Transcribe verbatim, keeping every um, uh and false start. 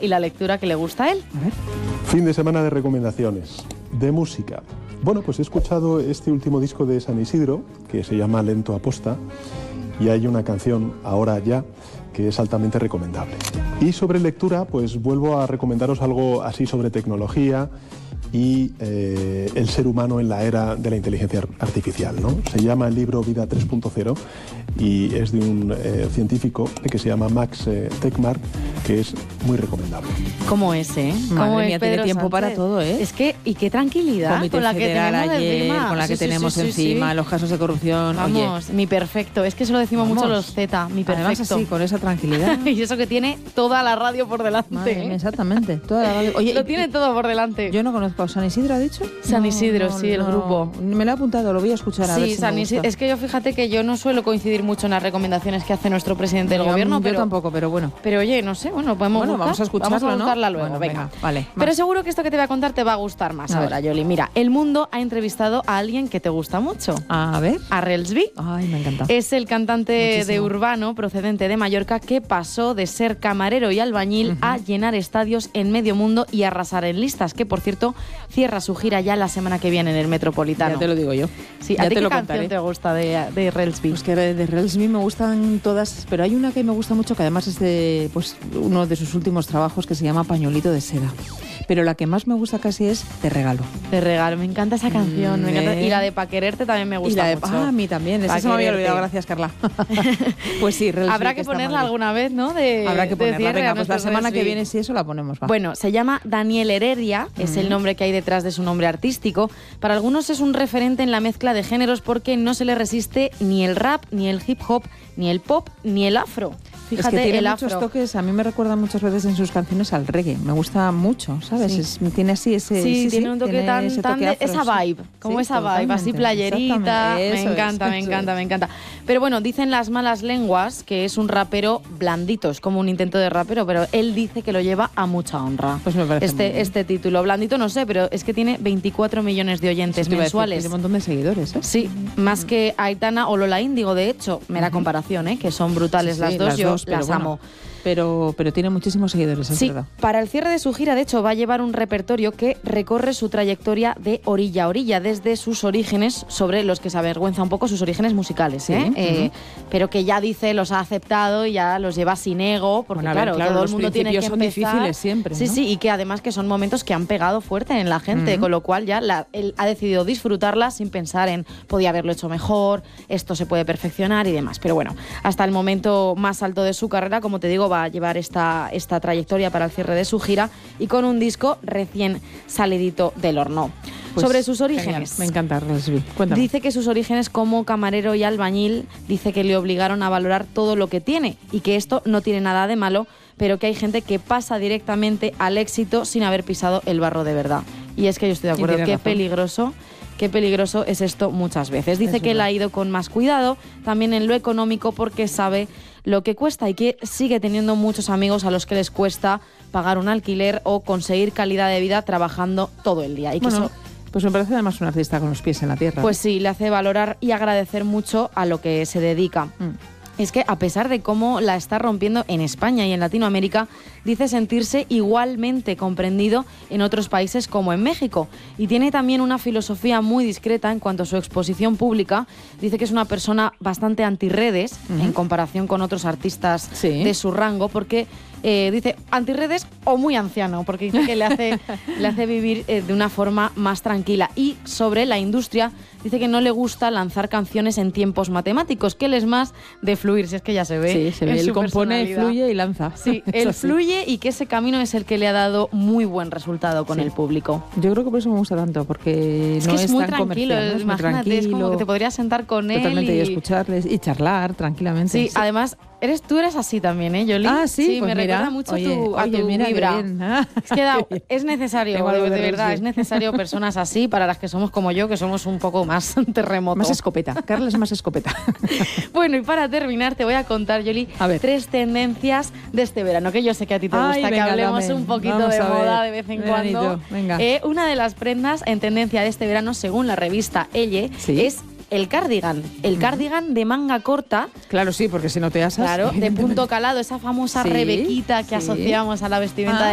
y la lectura que le gusta a él. A ver. Fin de semana de recomendaciones, de música. Bueno, pues he escuchado este último disco de San Isidro, que se llama Lento Aposta, y hay una canción, Ahora Ya, que es altamente recomendable. Y sobre lectura, pues vuelvo a recomendaros algo así sobre tecnología y eh, el ser humano en la era de la inteligencia artificial, ¿no? Se llama el libro Vida tres punto cero y es de un eh, científico que se llama Max eh, Tegmark, que es muy recomendable. ¿Cómo es, eh? Madre ¿Cómo mía, es tiene Pedro tiempo Sánchez? para todo, ¿eh? Es que, y qué tranquilidad Comité con la que Federal tenemos ayer, encima. con la que Sí, sí, tenemos sí, sí, encima, sí. los casos de corrupción. Vamos, Oye, mi perfecto. Es que se lo decimos Vamos. mucho los Z, mi perfecto. además así, con esa tranquilidad. Y eso que tiene toda la radio por delante. Madre ¿eh? mía, exactamente. Toda la radio. Oye, Lo y- tiene todo por delante. Yo no conozco. ¿San Isidro ha dicho? San Isidro, sí, el grupo. Me lo he apuntado, lo voy a escuchar a ver Sí, si San me Isidro. gusta. Es que yo fíjate que yo no suelo coincidir mucho en las recomendaciones que hace nuestro presidente del Yo- gobierno, yo pero tampoco, pero bueno. Pero oye, no sé, bueno, podemos Bueno, buscar. vamos a escucharlo, Vamos a ¿no? buscarla luego, Bueno, venga. venga, vale, Pero más. seguro que esto que te voy a contar te va a gustar más A ahora, ver. Yoli. Mira, El Mundo ha entrevistado a alguien que te gusta mucho, A ver. a Relsby. Ay, me encanta. Es el cantante Muchísimo. de Urbano, procedente de Mallorca, que pasó de ser camarero y albañil Ujú. a llenar estadios en medio mundo y arrasar en listas, que por cierto cierra su gira ya la semana que viene en el Metropolitano. Ya te lo digo yo. Sí, ya ¿a ti te qué lo canción contaré. te gusta de, de Relsby? Pues que de Relsby me gustan todas, pero hay una que me gusta mucho, que además es de pues uno de sus últimos trabajos, que se llama Pañuelito de seda. Pero la que más me gusta casi es Te regalo. Te regalo, me encanta esa canción. Mm, me encanta. eh. Y la de Pa' quererte también me gusta Y la de, mucho. ah, a mí también, esa Pa' se me había quererte. olvidado, gracias Carla. Pues sí, Relsby, Habrá que, está ponerla mal. alguna vez, ¿no? De, Habrá que de ponerla. cierre Venga, a pues la nuestro semana que Relsby. viene, si eso la ponemos. Va. Bueno, se llama Daniel Heredia, es el nombre que hay detrás de su nombre artístico. Para algunos es un referente en la mezcla de géneros porque no se le resiste ni el rap, ni el hip hop, ni el pop, ni el afro. Fíjate, es que tiene el muchos afro. toques, a mí me recuerda muchas veces en sus canciones al reggae. Me gusta mucho, ¿sabes? Sí. Es- tiene así ese... Sí, tiene un toque tiene tan, ese tan toque de- afro, esa sí. vibe, como Sí, esa vibe, así totalmente, playerita, exactamente. me Eso es, encanta, me eso encanta, es. me encanta. Pero bueno, dicen las malas lenguas que es un rapero blandito, es como un intento de rapero, pero él dice que lo lleva a mucha honra. Pues me parece muy este, bien. este título, blandito no sé, pero es que tiene veinticuatro millones de oyentes Eso te iba a decir, mensuales. tiene un montón de seguidores, ¿eh? Sí, más que Aitana o Lola Índigo, de hecho, mera comparación, ¿eh? Que son brutales Sí, las sí, dos, las yo dos, pero las bueno, amo. Pero, pero tiene muchísimos seguidores, es Sí, verdad. para el cierre de su gira, de hecho, va a llevar un repertorio que recorre su trayectoria de orilla a orilla, desde sus orígenes, sobre los que se avergüenza un poco sus orígenes musicales, ¿eh? Sí, Eh, ujú. pero que ya dice, los ha aceptado y ya los lleva sin ego, porque Bueno, a ver, claro, claro, todo el los mundo tiene que principios son empezar. difíciles siempre, Sí, ¿no? sí, y que además que son momentos que han pegado fuerte en la gente, Ujú. con lo cual ya la- él ha decidido disfrutarla sin pensar en podía haberlo hecho mejor, esto se puede perfeccionar y demás. Pero bueno, hasta el momento más alto de su carrera, como te digo, va a llevar esta esta trayectoria para el cierre de su gira y con un disco recién salidito del horno. Pues, Sobre sus genial, orígenes. me encanta Relsby. Cuéntame. Dice que sus orígenes como camarero y albañil, dice que le obligaron a valorar todo lo que tiene y que esto no tiene nada de malo, pero que hay gente que pasa directamente al éxito sin haber pisado el barro de verdad. Y es que yo estoy de Y acuerdo, tiene qué razón. peligroso. Qué peligroso es esto muchas veces. Dice Es que él verdad. ha ido con más cuidado, también en lo económico, porque sabe lo que cuesta y que sigue teniendo muchos amigos a los que les cuesta pagar un alquiler o conseguir calidad de vida trabajando todo el día. Y que Bueno, eso, pues me parece además un artista con los pies en la tierra. pues sí, le hace valorar y agradecer mucho a lo que se dedica. Mm. Es que a pesar de cómo la está rompiendo en España y en Latinoamérica, dice sentirse igualmente comprendido en otros países como en México. Y tiene también una filosofía muy discreta en cuanto a su exposición pública. Dice que es una persona bastante antirredes Ujú. en comparación con otros artistas Sí. de su rango, porque eh, dice antirredes o muy anciano, porque dice que le hace, le hace vivir eh, de una forma más tranquila. Y sobre la industria, dice que no le gusta lanzar canciones en tiempos matemáticos, que él es más de fluir, si es que ya se ve. Sí, se ve. en Él su compone, personalidad. fluye y lanza. Sí, Es él así. fluye y que ese camino es el que le ha dado muy buen resultado con Sí. el público. Yo creo que por eso me gusta tanto, porque Es no que es, es, muy tan tranquilo, comercial, ¿no? Es muy imagínate, es como tranquilo, que te podrías sentar con él totalmente, y... y escucharles y charlar tranquilamente. Sí, además, eres, tú eres así también, ¿eh, Yoli? Ah, sí, pues me mira, recuerda mucho oye, tu, a oye, tu mira qué vibra. bien. Ah, Es que da- qué bien. es necesario, Tengo de, algo de de verdad, Relsby. es necesario personas así para las que somos como yo, que somos un poco más terremoto. Más escopeta. Carla es más escopeta. Bueno, y para terminar te voy a contar, Yoli, A ver. tres tendencias de este verano, que yo sé que a ti te Ay, gusta, venga, que hablemos dame. un poquito Vamos de a ver. moda de vez en Veranito, cuando. venga. Eh, una de las prendas en tendencia de este verano, según la revista Elle, Sí. es el cardigan. El cardigan de manga corta, Claro, sí, porque si no te asas... claro, de evidentemente. punto calado, esa famosa Sí, rebequita que sí. asociamos a la vestimenta Ah.